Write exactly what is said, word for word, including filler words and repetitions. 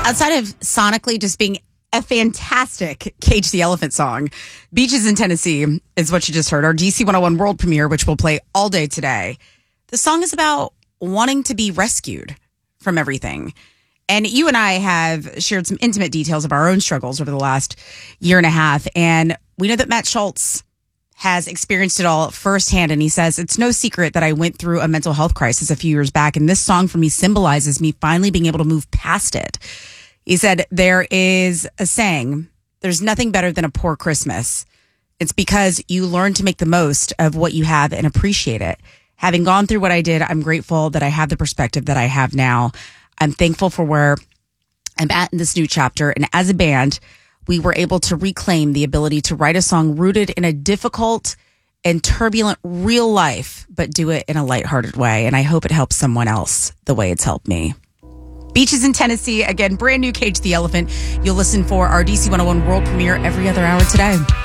outside of sonically just being a fantastic Cage the Elephant song, Beaches in Tennessee is what you just heard, our D C one oh one world premiere, which we'll play all day today. The song is about wanting to be rescued from everything. And you and I have shared some intimate details of our own struggles over the last year and a half. And we know that Matt Schultz has experienced it all firsthand. And he says, it's no secret that I went through a mental health crisis a few years back. And this song for me symbolizes me finally being able to move past it. He said, there is a saying, there's nothing better than a poor Christmas. It's because you learn to make the most of what you have and appreciate it. Having gone through what I did, I'm grateful that I have the perspective that I have now. I'm thankful for where I'm at in this new chapter. And as a band, we were able to reclaim the ability to write a song rooted in a difficult and turbulent real life, but do it in a lighthearted way. And I hope it helps someone else the way it's helped me. Beaches in Tennessee, again, brand new Cage the Elephant. You'll listen for our D C one oh one world premiere every other hour today.